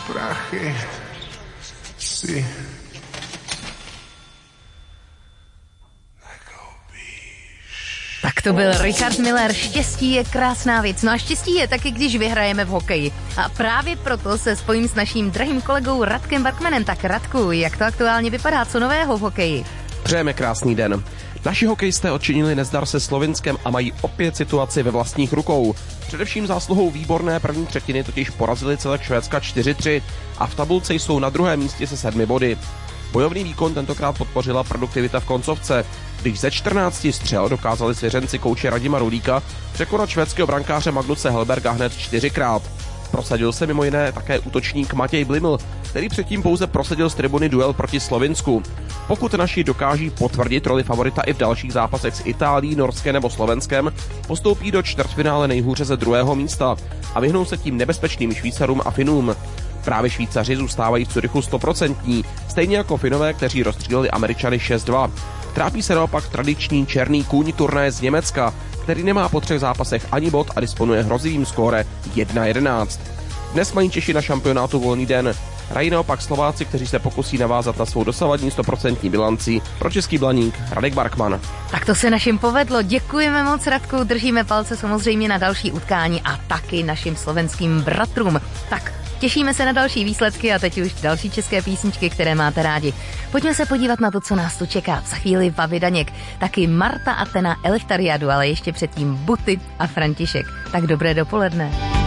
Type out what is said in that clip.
prachy si Tak to byl Richard Miller. Štěstí je krásná věc. No a štěstí je taky, když vyhrajeme v hokeji. A právě proto se spojím s naším drahým kolegou Radkem Barkmanem. Tak Radku, jak to aktuálně vypadá? Co nového v hokeji? Přejeme krásný den. Naši hokejisté odčinili nezdar se Slovinskem a mají opět situaci ve vlastních rukou. Především zásluhou výborné první třetiny totiž porazili celek Švédska 4-3 a v tabulce jsou na druhém místě se 7 body. Bojovný výkon tentokrát podpořila produktivita v koncovce, když ze 14 střel dokázali svěřenci kouče Radima Rulíka překonat švédského brankáře Magnuse Hellberga hned 4krát. Prosadil se mimo jiné také útočník Matěj Bliml, který předtím pouze prosadil z tribuny duel proti Slovinsku. Pokud naši dokáží potvrdit roli favorita i v dalších zápasech s Itálií, Norskem nebo Slovenskem, postoupí do čtvrtfinále nejhůře ze druhého místa a vyhnou se tím nebezpečným Švýcarům a Finům. Právě Švýcaři zůstávají v Curychu 100%, stejně jako Finové, kteří rozstříleli Američany 6-2. Trápí se naopak tradiční černý kůň turnaje z Německa, který nemá po 3 zápasech ani bod a disponuje hrozivým skóre 1-11. Dnes mají Češi na šampionátu volný den. Hrají naopak Slováci, kteří se pokusí navázat na svou dosavadní 100% bilanci. Pro český Blaník Radek Barkman. Tak to se našim povedlo. Děkujeme moc, Radku. Držíme palce samozřejmě na další utkání a taky našim slovenským bratrům. Tak těšíme se na další výsledky a teď už další české písničky, které máte rádi. Pojďme se podívat na to, co nás tu čeká. Za chvíli Vavi Daněk, taky Marta Atena Eleftariadu, ale ještě předtím Buty a František. Tak dobré dopoledne.